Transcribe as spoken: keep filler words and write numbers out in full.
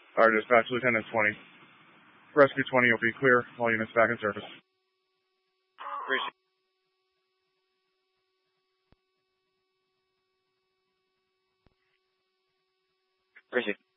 Our dispatch, Lieutenant twenty. Rescue twenty will be clear. All units back in service. Appreciate it. Appreciate it.